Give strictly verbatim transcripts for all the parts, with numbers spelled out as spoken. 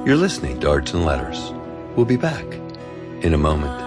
You're listening to Arts and Letters. We'll be back in a moment.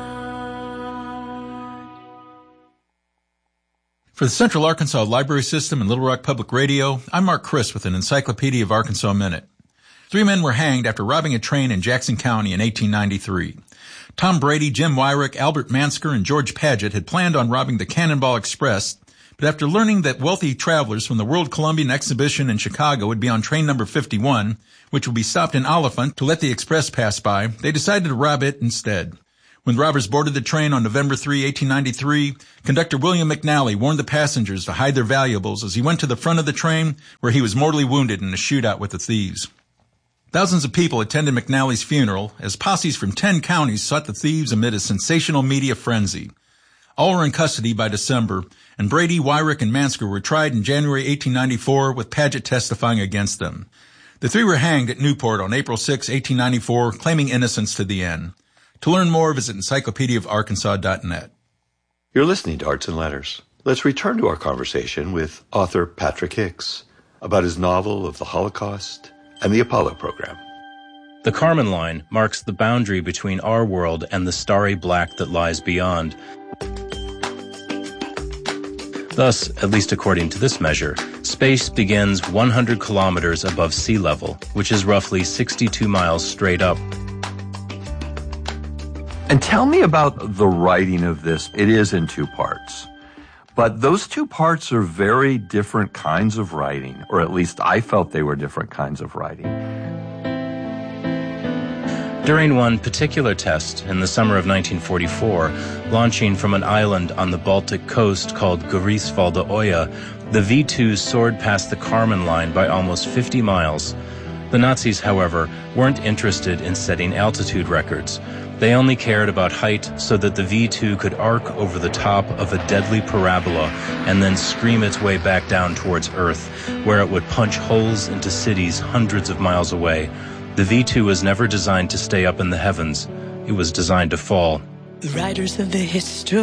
For the Central Arkansas Library System and Little Rock Public Radio, I'm Mark Chris with an Encyclopedia of Arkansas Minute. Three men were hanged after robbing a train in Jackson County in eighteen ninety-three. Tom Brady, Jim Wyrick, Albert Mansker, and George Paget had planned on robbing the Cannonball Express, but after learning that wealthy travelers from the World Columbian Exhibition in Chicago would be on train number fifty-one, which would be stopped in Oliphant to let the express pass by, they decided to rob it instead. When the robbers boarded the train on November third, eighteen ninety-three, conductor William McNally warned the passengers to hide their valuables as he went to the front of the train, where he was mortally wounded in a shootout with the thieves. Thousands of people attended McNally's funeral as posses from ten counties sought the thieves amid a sensational media frenzy. All were in custody by December, and Brady, Wyrick, and Mansker were tried in January eighteen ninety-four, with Paget testifying against them. The three were hanged at Newport on April sixth, eighteen ninety-four, claiming innocence to the end. To learn more, visit encyclopedia of arkansas dot net. You're listening to Arts and Letters. Let's return to our conversation with author Patrick Hicks about his novel of the Holocaust and the Apollo program. The Kármán line marks the boundary between our world and the starry black that lies beyond. Thus, at least according to this measure, space begins one hundred kilometers above sea level, which is roughly sixty-two miles straight up. And tell me about the writing of this. It is in two parts. But those two parts are very different kinds of writing, or at least I felt they were different kinds of writing. During one particular test in the summer of nineteen forty-four, launching from an island on the Baltic coast called Greifswalder Oya, the V two soared past the Kármán line by almost fifty miles. The Nazis, however, weren't interested in setting altitude records. They only cared about height so that the V two could arc over the top of a deadly parabola and then scream its way back down towards Earth, where it would punch holes into cities hundreds of miles away. The V two was never designed to stay up in the heavens. It was designed to fall. The writers of the history